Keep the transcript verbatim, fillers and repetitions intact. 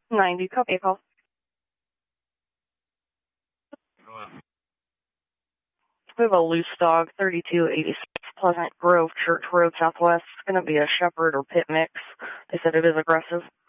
ninety, copy a call. We have a loose dog, thirty-two eighty-six Pleasant Grove Church Road Southwest. It's going to be a shepherd or pit mix. They said it is aggressive.